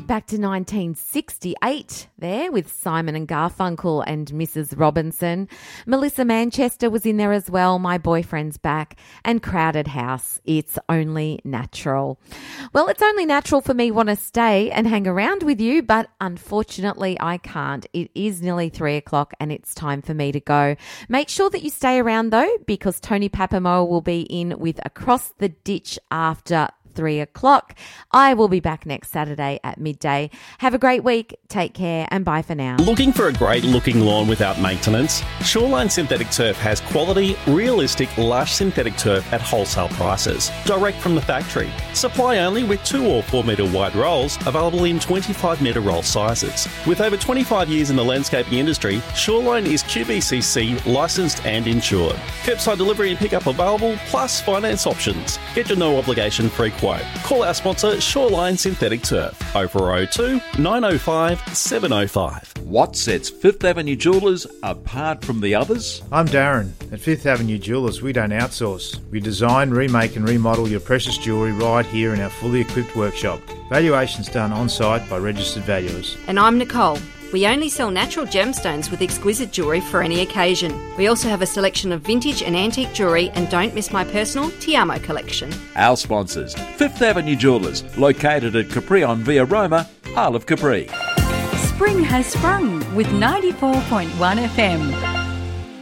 back to 1968 there with Simon and Garfunkel and Mrs. Robinson. Melissa Manchester was in there as well, My Boyfriend's Back, and Crowded House, It's Only Natural. Well, it's only natural for me want to stay and hang around with you, but unfortunately I can't. It is nearly 3 o'clock and it's time for me to go. Make sure that you stay around though, because Tony Papamoa will be in with Across the Ditch after 3 o'clock. I will be back next Saturday at midday. Have a great week. Take care and bye for now. Looking for a great looking lawn without maintenance? Shoreline Synthetic Turf has quality, realistic, lush synthetic turf at wholesale prices, direct from the factory. Supply only with 2 or 4 metre wide rolls, available in 25 metre roll sizes. With over 25 years in the landscaping industry, Shoreline is QBCC licensed and insured. Curbside delivery and pickup available, plus finance options. Get your no obligation free quote. Call our sponsor Shoreline Synthetic Turf 0402 905 705. What sets Fifth Avenue Jewellers apart from the others? I'm Darren. At Fifth Avenue Jewellers, we don't outsource. We design, remake and remodel your precious jewellery right here in our fully equipped workshop. Valuations done on-site by registered valuers. And I'm Nicole. We only sell natural gemstones with exquisite jewellery for any occasion. We also have a selection of vintage and antique jewellery, and don't miss my personal Tiamo collection. Our sponsors, Fifth Avenue Jewellers, located at Capri on Via Roma, Isle of Capri. Spring has sprung with 94.1 FM.